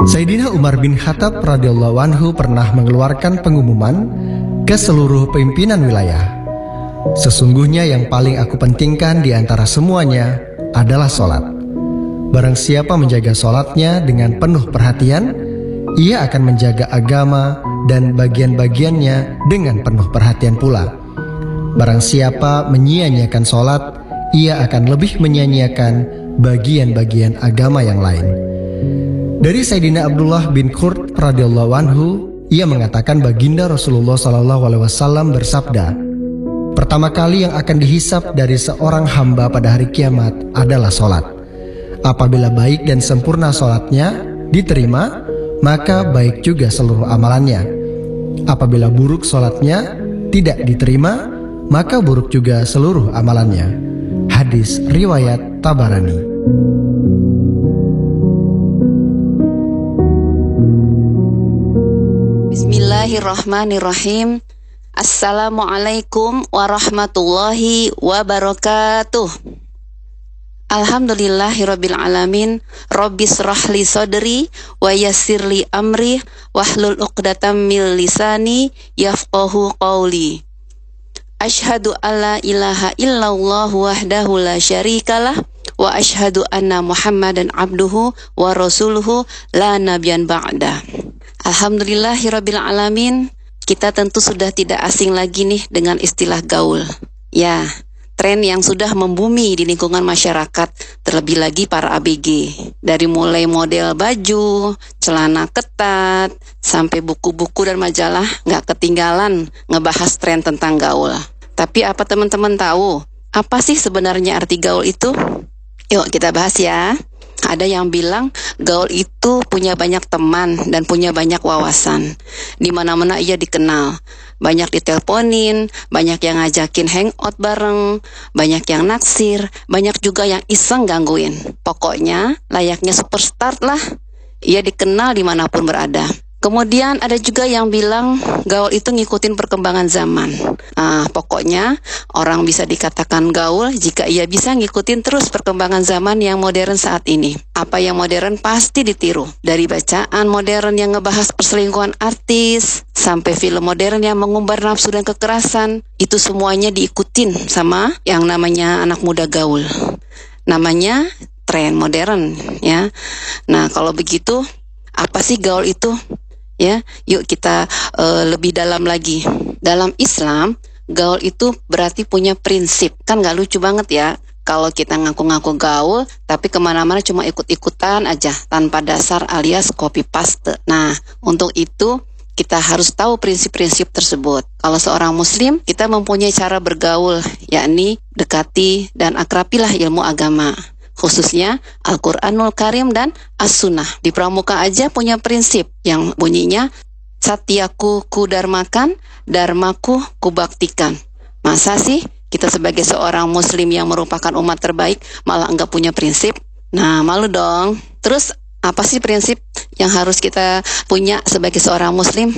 Sayyidina Umar bin Khattab radhiyallahu anhu pernah mengeluarkan pengumuman ke seluruh pimpinan wilayah. Sesungguhnya yang paling aku pentingkan di antara semuanya adalah sholat. Barang siapa menjaga sholatnya dengan penuh perhatian, ia akan menjaga agama dan bagian-bagiannya dengan penuh perhatian pula. Barang siapa menyia-nyiakan sholat, ia akan lebih menyia-nyiakan bagian-bagian agama yang lain. Dari Sayyidina Abdullah bin Qurt radhiyallahu anhu, ia mengatakan baginda Rasulullah SAW bersabda, pertama kali yang akan dihisap dari seorang hamba pada hari kiamat adalah sholat. Apabila baik dan sempurna sholatnya diterima, maka baik juga seluruh amalannya. Apabila buruk sholatnya tidak diterima, maka buruk juga seluruh amalannya. Hadis riwayat Tabarani. Bismillahirrahmanirrahim. Assalamualaikum warahmatullahi wabarakatuh. Alhamdulillahirabbil alamin. Rabbis rahli sadri wa yassirli amri wahlul 'uqdatam min lisani yafqahu qawli. Asyhadu alla ilaha illallah wahdahu la syarikalah wa asyhadu anna Muhammadan abduhu wa rasuluhu la nabiyyan ba'da. Alhamdulillahirabbil alamin. Kita tentu sudah tidak asing lagi nih dengan istilah gaul. Ya, tren yang sudah membumi di lingkungan masyarakat, terlebih lagi para ABG. Dari mulai model baju, celana ketat, sampai buku-buku dan majalah nggak ketinggalan ngebahas tren tentang gaul. Tapi apa teman-teman tahu? Apa sih sebenarnya arti gaul itu? Yuk kita bahas ya. Ada yang bilang gaul itu punya banyak teman dan punya banyak wawasan. Di mana-mana ia dikenal. Banyak diteleponin, banyak yang ngajakin hangout bareng, banyak yang naksir, banyak juga yang iseng gangguin. Pokoknya layaknya superstar lah. Ia dikenal dimanapun berada. Kemudian ada juga yang bilang gaul itu ngikutin perkembangan zaman. Pokoknya orang bisa dikatakan gaul jika ia bisa ngikutin terus perkembangan zaman yang modern saat ini. Apa yang modern pasti ditiru. Dari bacaan modern yang ngebahas perselingkuhan artis, sampai film modern yang mengumbar nafsu dan kekerasan. Itu semuanya diikutin sama yang namanya anak muda gaul. Namanya tren modern ya. Nah kalau begitu, apa sih gaul itu? Ya, yuk kita lebih dalam lagi. Dalam Islam, gaul itu berarti punya prinsip. Kan gak lucu banget ya kalau kita ngaku-ngaku gaul, tapi kemana-mana cuma ikut-ikutan aja tanpa dasar alias copy paste. Nah, untuk itu kita harus tahu prinsip-prinsip tersebut. Kalau seorang muslim, kita mempunyai cara bergaul, yakni dekati dan akrabilah ilmu agama. Khususnya Al-Quranul Karim dan As-Sunnah. Di Pramuka aja punya prinsip yang bunyinya Satyaku kudarmakan, dharmaku kubaktikan. Masa sih kita sebagai seorang muslim yang merupakan umat terbaik malah enggak punya prinsip? Nah malu dong. Terus apa sih prinsip yang harus kita punya sebagai seorang muslim?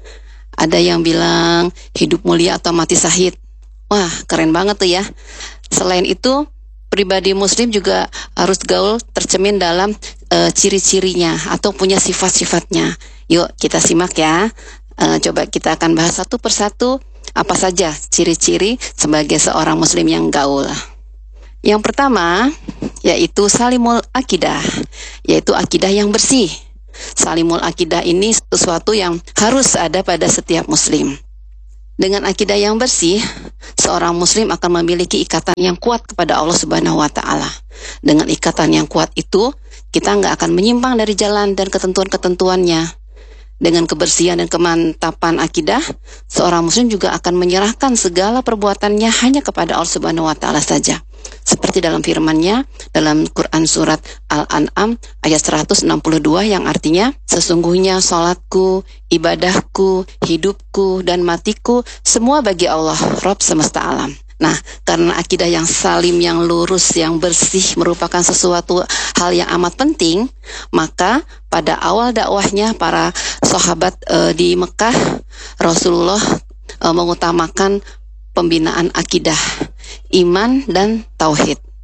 Ada yang bilang hidup mulia atau mati syahid. Wah keren banget tuh ya. Selain itu pribadi muslim juga harus gaul tercermin dalam ciri-cirinya atau punya sifat-sifatnya. Yuk kita simak ya. Coba kita akan bahas satu persatu apa saja ciri-ciri sebagai seorang muslim yang gaul. Yang pertama yaitu salimul akidah, yaitu akidah yang bersih. Salimul akidah ini sesuatu yang harus ada pada setiap muslim. Dengan akidah yang bersih, seorang muslim akan memiliki ikatan yang kuat kepada Allah Subhanahu wa Ta'ala. Dengan ikatan yang kuat itu, kita nggak akan menyimpang dari jalan dan ketentuan-ketentuannya. Dengan kebersihan dan kemantapan akidah, seorang muslim juga akan menyerahkan segala perbuatannya hanya kepada Allah Subhanahu wa Ta'ala saja. Seperti dalam firman-Nya dalam Quran surat Al-An'am ayat 162 yang artinya, sesungguhnya salatku, ibadahku, hidupku, dan matiku semua bagi Allah, Rabb semesta alam. Nah, karena akidah yang salim, yang lurus, yang bersih merupakan sesuatu hal yang amat penting, maka pada awal dakwahnya para sahabat di Mekah, Rasulullah mengutamakan pembinaan akidah, iman, dan tauhid.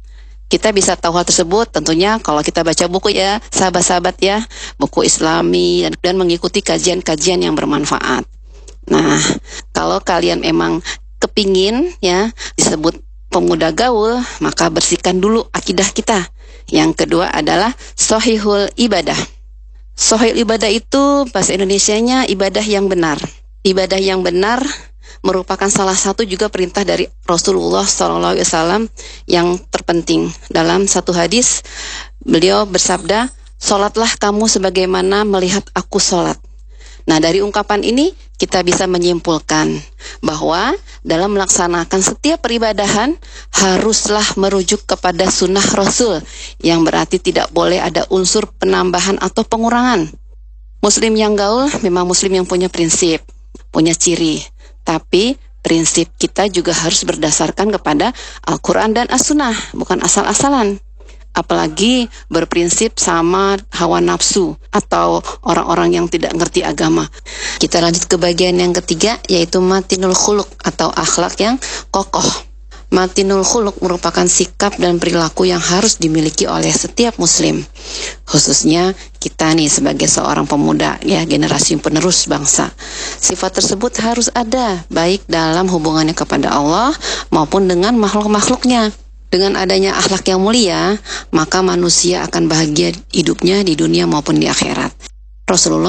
Kita bisa tahu hal tersebut tentunya kalau kita baca buku ya, sahabat-sahabat ya, buku Islami dan mengikuti kajian-kajian yang bermanfaat. Nah, kalau kalian emang kepingin ya disebut pemuda gaul, maka bersihkan dulu akidah kita. Yang kedua adalah shahihul ibadah. Shahihul ibadah itu bahasa Indonesianya ibadah yang benar. Ibadah yang benar merupakan salah satu juga perintah dari Rasulullah SAW yang terpenting. Dalam satu hadis, beliau bersabda, "Sholatlah kamu sebagaimana melihat aku sholat." Nah, dari ungkapan ini kita bisa menyimpulkan bahwa dalam melaksanakan setiap peribadahan haruslah merujuk kepada sunnah Rasul, yang berarti tidak boleh ada unsur penambahan atau pengurangan. Muslim yang gaul memang muslim yang punya prinsip, punya ciri. Tapi prinsip kita juga harus berdasarkan kepada Al-Quran dan As-Sunnah, bukan asal-asalan. Apalagi berprinsip sama hawa nafsu atau orang-orang yang tidak ngerti agama. Kita lanjut ke bagian yang ketiga, yaitu matinul khuluq atau akhlak yang kokoh. Matinul khuluq merupakan sikap dan perilaku yang harus dimiliki oleh setiap muslim, khususnya kita nih sebagai seorang pemuda ya, generasi penerus bangsa. Sifat tersebut harus ada baik dalam hubungannya kepada Allah maupun dengan makhluk-makhluknya. Dengan adanya akhlak yang mulia, maka manusia akan bahagia hidupnya di dunia maupun di akhirat. Rasulullah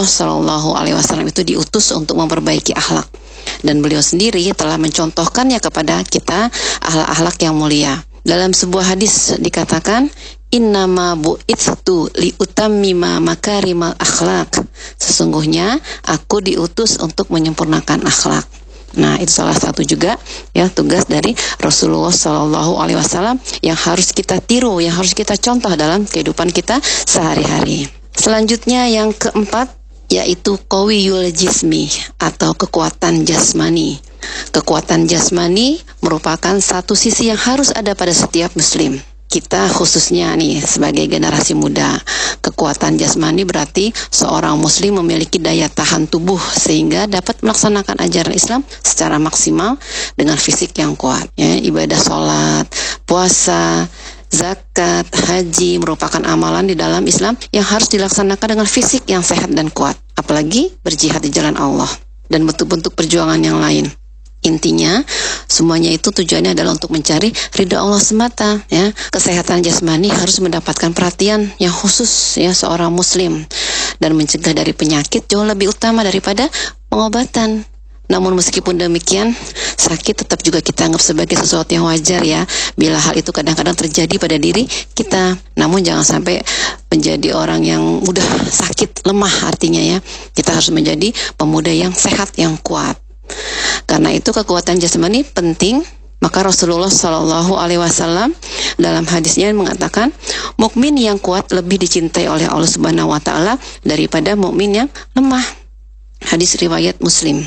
SAW itu diutus untuk memperbaiki akhlak, dan beliau sendiri telah mencontohkannya kepada kita akhlak-akhlak yang mulia. Dalam sebuah hadis dikatakan, "Innama bu'itsu liutammima makarimal akhlak." Sesungguhnya aku diutus untuk menyempurnakan akhlak. Nah, itu salah satu juga ya tugas dari Rasulullah SAW yang harus kita tiru, yang harus kita contoh dalam kehidupan kita sehari-hari. Selanjutnya yang keempat, yaitu qawiyul jismi atau kekuatan jasmani. Kekuatan jasmani merupakan satu sisi yang harus ada pada setiap muslim. Kita khususnya nih sebagai generasi muda, kekuatan jasmani berarti seorang muslim memiliki daya tahan tubuh sehingga dapat melaksanakan ajaran Islam secara maksimal dengan fisik yang kuat. Ya, ibadah sholat, puasa, zakat, haji merupakan amalan di dalam Islam yang harus dilaksanakan dengan fisik yang sehat dan kuat. Apalagi berjihad di jalan Allah dan bentuk-bentuk perjuangan yang lain. Intinya, semuanya itu tujuannya adalah untuk mencari ridha Allah semata. Ya, kesehatan jasmani harus mendapatkan perhatian yang khusus ya seorang muslim, dan mencegah dari penyakit jauh lebih utama daripada pengobatan. Namun meskipun demikian, sakit tetap juga kita anggap sebagai sesuatu yang wajar ya, bila hal itu kadang-kadang terjadi pada diri kita. Namun jangan sampai menjadi orang yang mudah sakit, lemah artinya ya. Kita harus menjadi pemuda yang sehat, yang kuat. Karena itu kekuatan jasmani penting. Maka Rasulullah SAW dalam hadisnya mengatakan, mukmin yang kuat lebih dicintai oleh Allah Subhanahu Wa Taala daripada mukmin yang lemah. Hadis riwayat Muslim.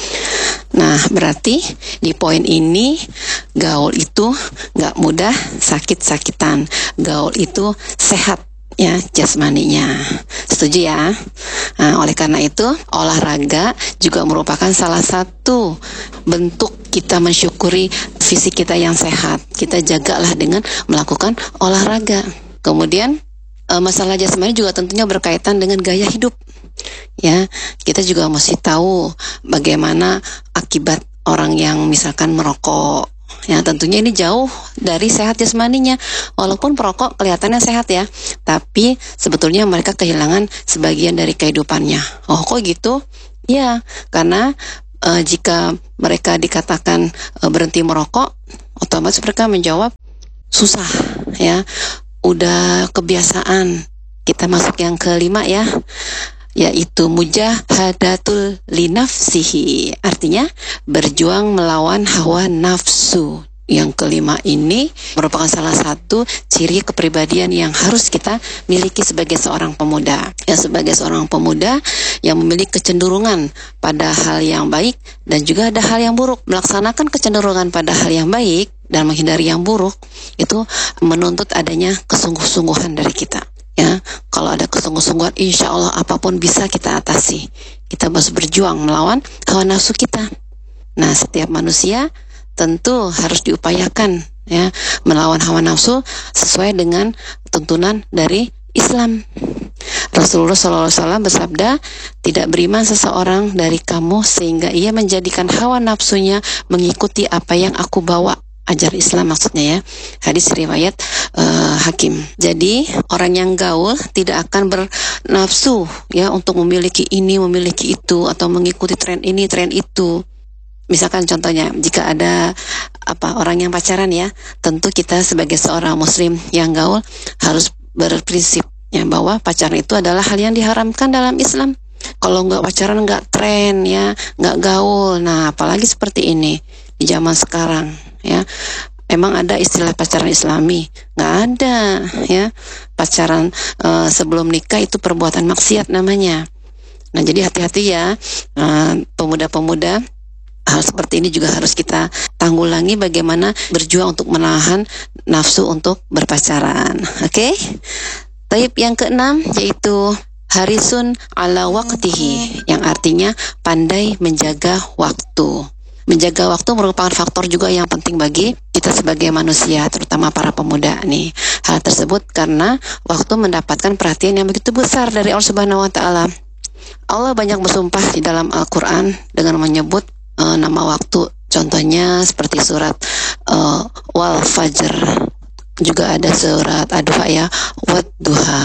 Nah, berarti di poin ini gaul itu nggak mudah sakit-sakitan. Gaul itu sehat ya jasmaninya. Setuju ya? Nah, oleh karena itu olahraga juga merupakan salah satu bentuk kita mensyukuri fisik kita yang sehat. Kita jagalah dengan melakukan olahraga. Kemudian masalah jasmani juga tentunya berkaitan dengan gaya hidup. Ya, kita juga mesti tahu bagaimana akibat orang yang misalkan merokok. Ya, tentunya ini jauh dari sehat jasmaninya. Walaupun perokok kelihatannya sehat ya, tapi sebetulnya mereka kehilangan sebagian dari kehidupannya. Oh, kok gitu? Ya, karena jika mereka dikatakan berhenti merokok, otomatis mereka menjawab susah ya. Udah kebiasaan. Kita masuk yang kelima ya, yaitu mujahadatul linafsihi, artinya berjuang melawan hawa nafsu. Yang kelima ini merupakan salah satu ciri kepribadian yang harus kita miliki sebagai seorang pemuda. Ya, sebagai seorang pemuda yang memiliki kecenderungan pada hal yang baik dan juga ada hal yang buruk. Melaksanakan kecenderungan pada hal yang baik dan menghindari yang buruk itu menuntut adanya kesungguh-sungguhan dari kita. Ya, kalau ada kesungguh-sungguhan, insya Allah apapun bisa kita atasi. Kita harus berjuang melawan hawa nafsu kita. Nah, setiap manusia tentu harus diupayakan ya, melawan hawa nafsu sesuai dengan tuntunan dari Islam. Rasulullah SAW bersabda, tidak beriman seseorang dari kamu sehingga ia menjadikan hawa nafsunya mengikuti apa yang aku bawa, ajar Islam maksudnya ya. Hadis riwayat Hakim. Jadi orang yang gaul tidak akan bernafsu ya untuk memiliki ini, memiliki itu, atau mengikuti tren ini, tren itu. Misalkan contohnya, jika ada orang yang pacaran ya, tentu kita sebagai seorang muslim yang gaul harus berprinsip ya bahwa pacaran itu adalah hal yang diharamkan dalam Islam. Kalau nggak pacaran nggak tren ya, nggak gaul. Nah, apalagi seperti ini di zaman sekarang ya. Emang ada istilah pacaran Islami? Nggak ada ya. Pacaran sebelum nikah itu perbuatan maksiat namanya. Nah, jadi hati-hati ya pemuda-pemuda. Hal seperti ini juga harus kita tanggulangi, bagaimana berjuang untuk menahan nafsu untuk berpacaran. Oke? Taib yang keenam yaitu harisun ala waqtihi, yang artinya pandai menjaga waktu. Menjaga waktu merupakan faktor juga yang penting bagi kita sebagai manusia, terutama para pemuda nih. Hal tersebut karena waktu mendapatkan perhatian yang begitu besar dari Allah Subhanahu wa taala. Allah banyak bersumpah di dalam Al-Qur'an dengan menyebut nama waktu. Contohnya seperti surat Wal Fajr. Juga ada surat Ad-Duha ya, Wad-Duha.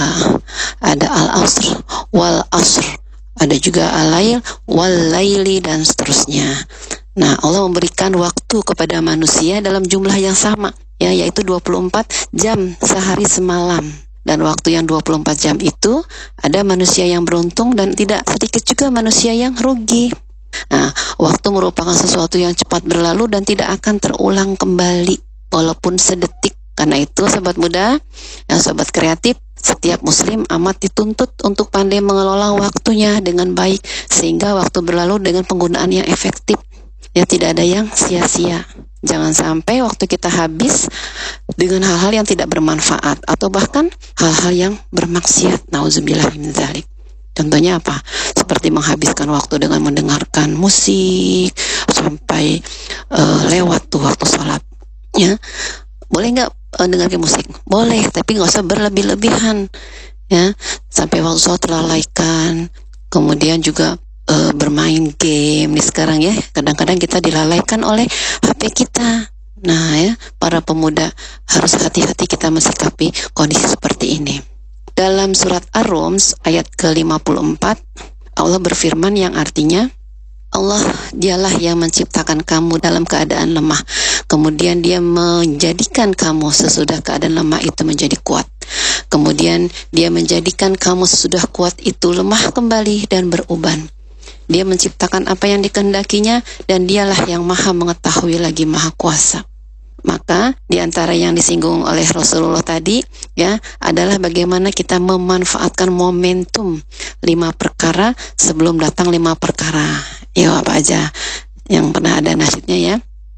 Ada Al-Asr, Wal Asr. Ada juga Al-Lail, Wal Laili, dan seterusnya. Nah, Allah memberikan waktu kepada manusia dalam jumlah yang sama ya, yaitu 24 jam sehari semalam. Dan waktu yang 24 jam itu ada manusia yang beruntung dan tidak sedikit juga manusia yang rugi. Nah, waktu merupakan sesuatu yang cepat berlalu dan tidak akan terulang kembali walaupun sedetik. Karena itu sobat muda, sobat kreatif, setiap muslim amat dituntut untuk pandai mengelola waktunya dengan baik sehingga waktu berlalu dengan penggunaan yang efektif. Ya, tidak ada yang sia-sia. Jangan sampai waktu kita habis dengan hal-hal yang tidak bermanfaat atau bahkan hal-hal yang bermaksiat. Nauzubillah min dzalik. Contohnya apa? Seperti menghabiskan waktu dengan mendengarkan musik sampai lewat tuh waktu sholat. Ya, boleh nggak dengarkan musik? Boleh, tapi nggak usah berlebih-lebihan. Ya, sampai waktu sholat terlalaikan. Kemudian juga bermain game nih sekarang ya. Kadang-kadang kita dilalaikan oleh HP kita. Nah ya, para pemuda harus hati-hati kita mensikapi kondisi seperti ini. Dalam surat Ar-Rum ayat ke-54, Allah berfirman yang artinya, Allah dialah yang menciptakan kamu dalam keadaan lemah. Kemudian dia menjadikan kamu sesudah keadaan lemah itu menjadi kuat. Kemudian dia menjadikan kamu sesudah kuat itu lemah kembali dan beruban. Dia menciptakan apa yang dikehendakinya dan dialah yang maha mengetahui lagi maha kuasa. Maka di antara yang disinggung oleh Rasulullah tadi ya adalah bagaimana kita memanfaatkan momentum 5 perkara sebelum datang 5 perkara. Ya, apa aja yang pernah ada nasyidnya ya.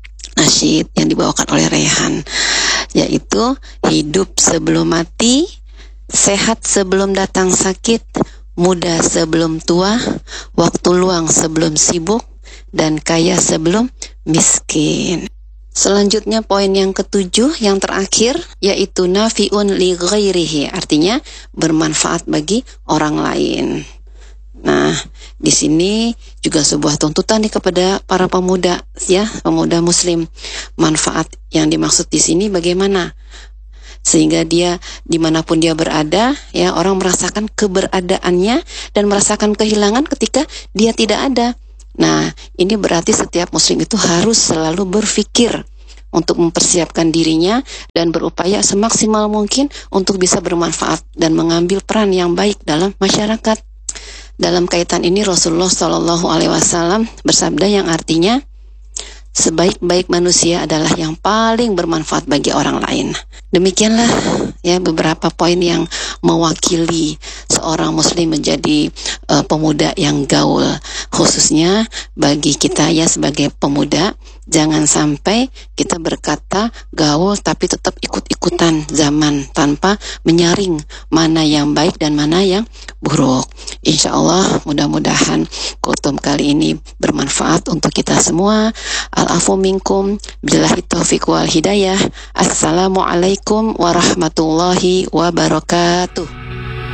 Nasyid yang dibawakan oleh Rehan, yaitu hidup sebelum mati, sehat sebelum datang sakit, muda sebelum tua, waktu luang sebelum sibuk, dan kaya sebelum miskin. Selanjutnya poin yang ke-7 yang terakhir yaitu nafi'un li ghairihi, artinya bermanfaat bagi orang lain. Nah, di sini juga sebuah tuntutan kepada para pemuda ya, pemuda muslim. Manfaat yang dimaksud di sini bagaimana? Sehingga dia dimanapun dia berada ya, orang merasakan keberadaannya dan merasakan kehilangan ketika dia tidak ada. Nah, ini berarti setiap muslim itu harus selalu berpikir untuk mempersiapkan dirinya dan berupaya semaksimal mungkin untuk bisa bermanfaat dan mengambil peran yang baik dalam masyarakat. Dalam kaitan ini Rasulullah SAW bersabda yang artinya, sebaik-baik manusia adalah yang paling bermanfaat bagi orang lain. Demikianlah ya beberapa poin yang mewakili seorang muslim menjadi pemuda yang gaul. Khususnya bagi kita ya sebagai pemuda, jangan sampai kita berkata gaul tapi tetap ikut-ikutan zaman tanpa menyaring mana yang baik dan mana yang buruk. Insya Allah mudah-mudahan kultum kali ini bermanfaat untuk kita semua. Al-afu minkum, billahi taufiq wal hidayah. Assalamualaikum warahmatullahi wabarakatuh.